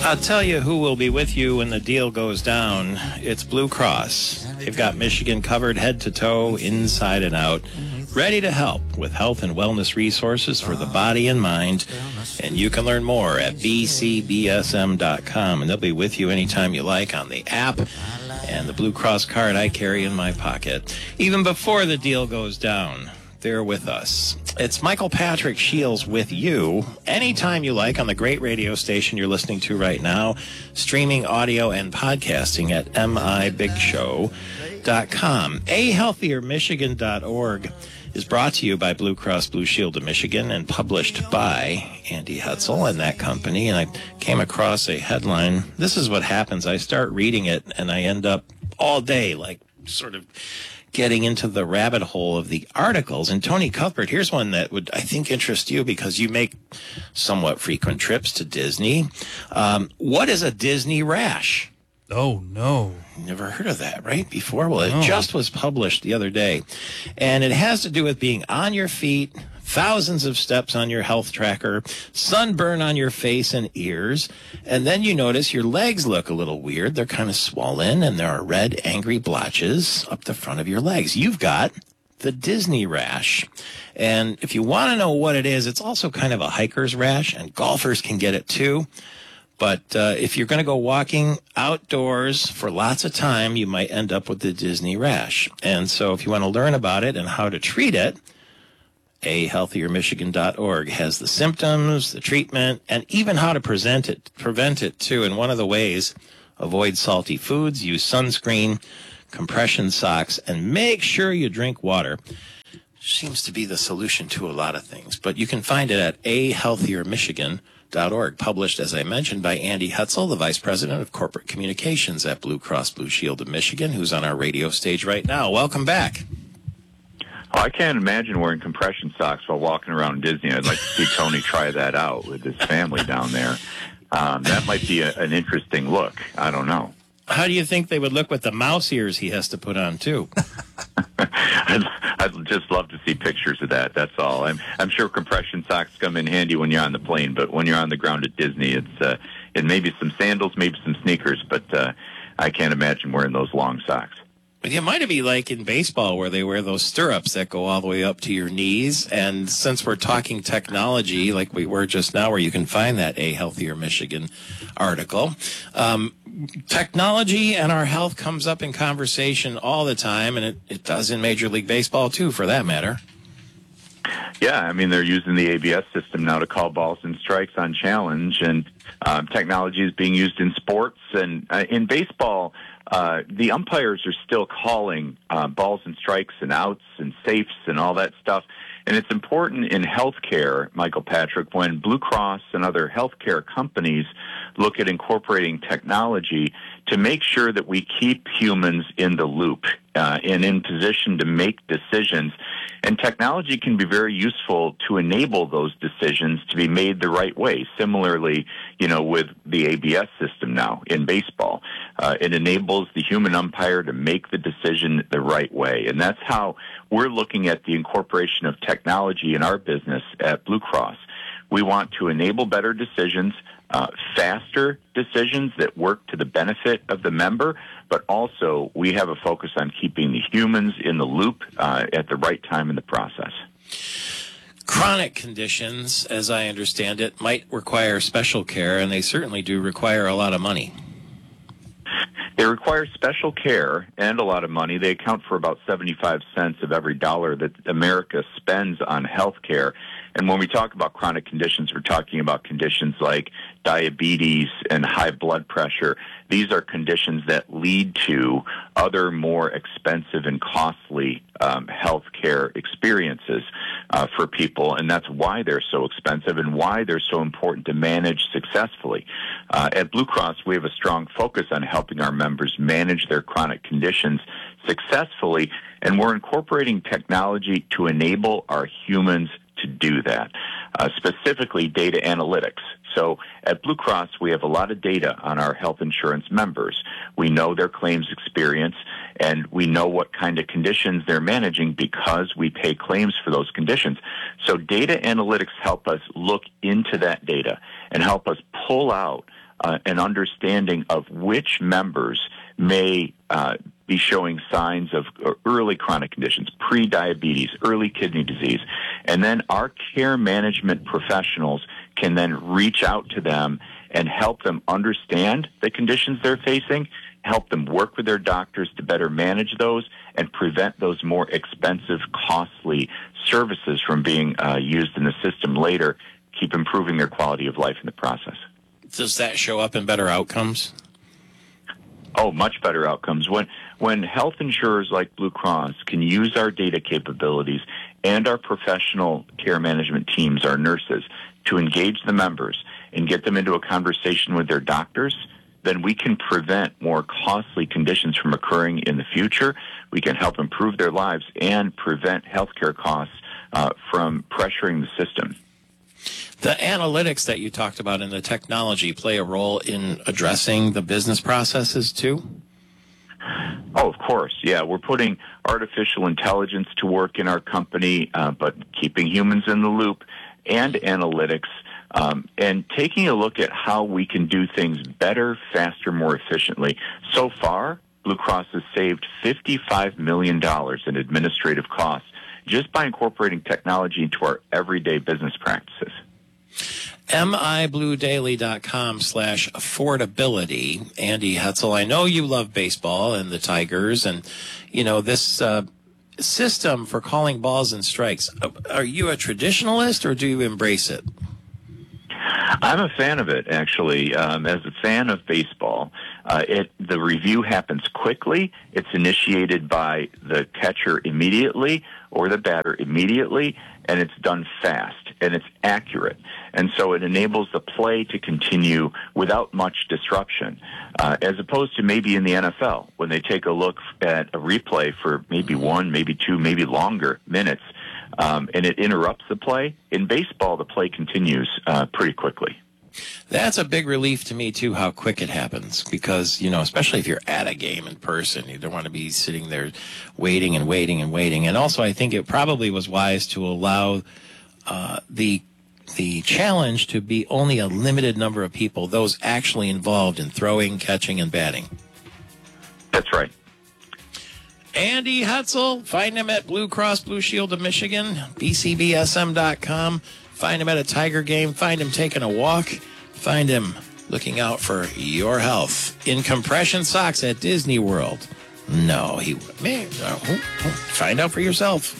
I'll tell you who will be with you when the deal goes down. It's Blue Cross. They've got Michigan covered head to toe, inside and out, ready to help with health and wellness resources for the body and mind. And you can learn more at bcbsm.com. And they'll be with you anytime you like on the app and the Blue Cross card I carry in my pocket. Even before the deal goes down, they're with us. It's Michael Patrick Shields with you anytime you like on the great radio station you're listening to right now, streaming audio and podcasting at mibigshow.com. ahealthiermichigan.org is brought to you by Blue Cross Blue Shield of Michigan and published by Andy Hutzel and that company. And I came across a headline. This is what happens. I start reading it and I end up all day like sort of getting into the rabbit hole of the articles. And Tony Cuthbert, here's one that would, I think, interest you because you make somewhat frequent trips to Disney. What is a Disney rash? Oh, no. Never heard of that, right? Before? Well, it just was published the other day. And it has to do with being on your feet, thousands of steps on your health tracker, sunburn on your face and ears, and then you notice your legs look a little weird. They're kind of swollen, and there are red, angry blotches up the front of your legs. You've got the Disney rash. And if you want to know what it is, it's also kind of a hiker's rash, and golfers can get it too. But if you're going to go walking outdoors for lots of time, you might end up with the Disney rash. And so if you want to learn about it and how to treat it, ahealthiermichigan.org has the symptoms, the treatment, and even how to prevent it too. And one of the ways, avoid salty foods, use sunscreen, compression socks, and make sure you drink water. Seems to be the solution to a lot of things. But you can find it at ahealthiermichigan.org, published, as I mentioned, by Andy Hutzel, the Vice President of Corporate Communications at Blue Cross Blue Shield of Michigan, who's on our radio stage right now. Welcome back. Oh, I can't imagine wearing compression socks while walking around Disney. I'd like to see Tony try that out with his family down there. That might be an interesting look. I don't know. How do you think they would look with the mouse ears he has to put on, too? I'd just love to see pictures of that. That's all. I'm sure compression socks come in handy when you're on the plane, but when you're on the ground at Disney, it may be some sandals, maybe some sneakers, but I can't imagine wearing those long socks. It might be like in baseball where they wear those stirrups that go all the way up to your knees. And since we're talking technology, like we were just now, where you can find that A Healthier Michigan article, technology and our health comes up in conversation all the time, and it does in Major League Baseball, too, for that matter. Yeah, I mean, they're using the ABS system now to call balls and strikes on challenge, and technology is being used in sports. And in baseball, the umpires are still calling balls and strikes and outs and safes and all that stuff. And it's important in healthcare, Michael Patrick, when Blue Cross and other healthcare companies look at incorporating technology to make sure that we keep humans in the loop and in position to make decisions. And technology can be very useful to enable those decisions to be made the right way. Similarly, with the ABS system now in baseball, it enables the human umpire to make the decision the right way. And that's how we're looking at the incorporation of technology in our business at Blue Cross. We want to enable better decisions, faster decisions that work to the benefit of the member, but also we have a focus on keeping the humans in the loop at the right time in the process. Chronic conditions, as I understand it, might require special care, and they certainly do require a lot of money. They require special care and a lot of money. They account for about 75 cents of every dollar that America spends on health care. And when we talk about chronic conditions, we're talking about conditions like diabetes and high blood pressure. These are conditions that lead to other more expensive and costly health care experiences for people, and that's why they're so expensive and why they're so important to manage successfully. At Blue Cross, we have a strong focus on helping our members manage their chronic conditions successfully, and we're incorporating technology to enable our humans to do that, specifically data analytics. So at Blue Cross, we have a lot of data on our health insurance members. We know their claims experience, and we know what kind of conditions they're managing because we pay claims for those conditions. So data analytics help us look into that data and help us pull out an understanding of which members may be showing signs of early chronic conditions, pre-diabetes, early kidney disease. And then our care management professionals can then reach out to them and help them understand the conditions they're facing, help them work with their doctors to better manage those, and prevent those more expensive, costly services from being used in the system later, keep improving their quality of life in the process. Does that show up in better outcomes? Oh, much better outcomes. When health insurers like Blue Cross can use our data capabilities and our professional care management teams, our nurses, to engage the members and get them into a conversation with their doctors, then we can prevent more costly conditions from occurring in the future. We can help improve their lives and prevent healthcare costs from pressuring the system. The analytics that you talked about and the technology play a role in addressing the business processes too? Oh, of course. Yeah, we're putting artificial intelligence to work in our company, but keeping humans in the loop and analytics, and taking a look at how we can do things better, faster, more efficiently. So far, Blue Cross has saved $55 million in administrative costs just by incorporating technology into our everyday business practices. mibluedaily.com/affordability. Andy Hetzel, I know you love baseball and the Tigers, and, you know, this system for calling balls and strikes. Are you a traditionalist or do you embrace it? I'm a fan of it, actually. As a fan of baseball, the review happens quickly. It's initiated by the catcher immediately or the batter immediately, and it's done fast, and it's accurate. And so it enables the play to continue without much disruption, as opposed to maybe in the NFL, when they take a look at a replay for maybe 1, maybe 2, maybe longer minutes, and it interrupts the play. In baseball, the play continues pretty quickly. That's a big relief to me, too, how quick it happens. Because, you know, especially if you're at a game in person, you don't want to be sitting there waiting and waiting and waiting. And also, I think it probably was wise to allow the challenge to be only a limited number of people, those actually involved in throwing, catching, and batting. That's right. Andy Hetzel, find him at Blue Cross Blue Shield of Michigan, bcbsm.com. Find him at a Tiger game. Find him taking a walk. Find him looking out for your health in compression socks at Disney World. No, find out for yourself.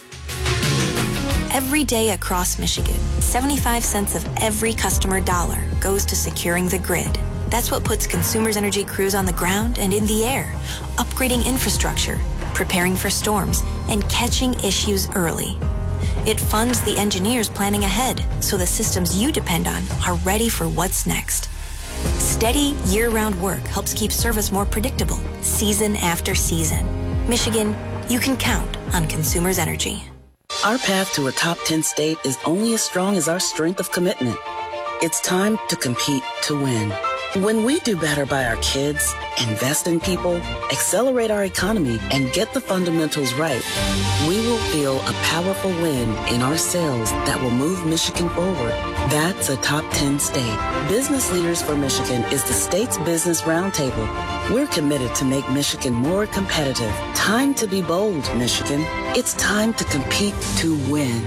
Every day across Michigan, 75 cents of every customer dollar goes to securing the grid. That's what puts Consumers Energy crews on the ground and in the air, upgrading infrastructure, preparing for storms, and catching issues early. It funds the engineers planning ahead so the systems you depend on are ready for what's next. Steady, year-round work helps keep service more predictable, season after season. Michigan, you can count on Consumers Energy. Our path to a top 10 state is only as strong as our strength of commitment. It's time to compete to win. When we do better by our kids, invest in people, accelerate our economy, and get the fundamentals right, we will feel a powerful win in our sales that will move Michigan forward. That's a top 10 state. Business Leaders for Michigan is the state's business roundtable. We're committed to make Michigan more competitive. Time to be bold, Michigan. It's time to compete to win.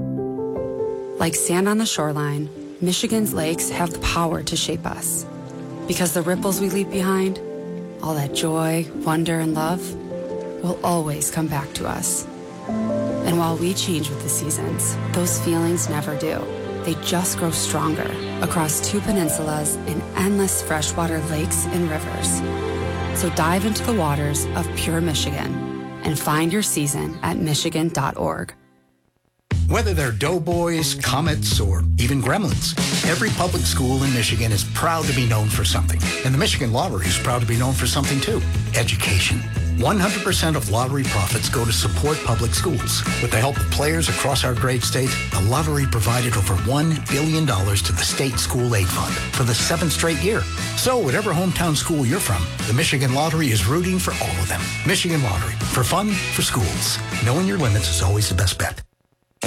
Like sand on the shoreline, Michigan's lakes have the power to shape us. Because the ripples we leave behind, all that joy, wonder, and love, will always come back to us. And while we change with the seasons, those feelings never do. They just grow stronger across 2 peninsulas in endless freshwater lakes and rivers. So dive into the waters of pure Michigan and find your season at Michigan.org. Whether they're doughboys, comets, or even gremlins, every public school in Michigan is proud to be known for something. And the Michigan Lottery is proud to be known for something too: education. 100% of lottery profits go to support public schools. With the help of players across our great state, the lottery provided over $1 billion to the state school aid fund for the 7th straight year. So whatever hometown school you're from, the Michigan Lottery is rooting for all of them. Michigan Lottery, for fun, for schools. Knowing your limits is always the best bet.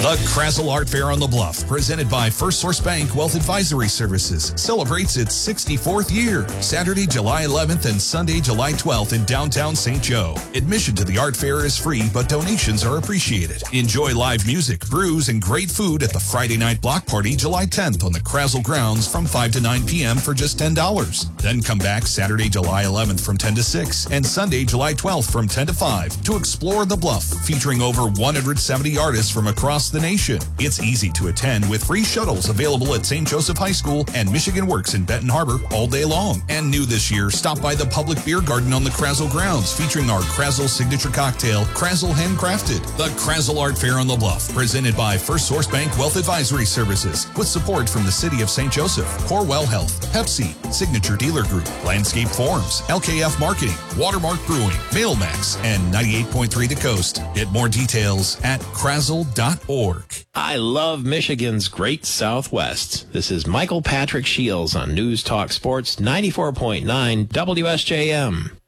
The Krazel Art Fair on the Bluff, presented by First Source Bank Wealth Advisory Services, celebrates its 64th year, Saturday, July 11th and Sunday, July 12th in downtown St. Joe. Admission to the art fair is free, but donations are appreciated. Enjoy live music, brews, and great food at the Friday night block party, July 10th on the Krazel grounds from 5 to 9 p.m. for just $10. Then come back Saturday, July 11th from 10 to 6 and Sunday, July 12th from 10 to 5 to explore the Bluff, featuring over 170 artists from across the nation. It's easy to attend with free shuttles available at St. Joseph High School and Michigan Works in Benton Harbor all day long. And new this year, stop by the public beer garden on the Krazel grounds, featuring our Krazel signature cocktail, Krazel Handcrafted. The Krazel Art Fair on the Bluff, presented by First Source Bank Wealth Advisory Services, with support from the City of St. Joseph, Corewell Health, Pepsi, Signature Dealer Group, Landscape Forms, LKF Marketing, Watermark Brewing, Mailmax, and 98.3 The Coast. Get more details at krazel.org. I love Michigan's Great Southwest. This is Michael Patrick Shields on News Talk Sports 94.9 WSJM.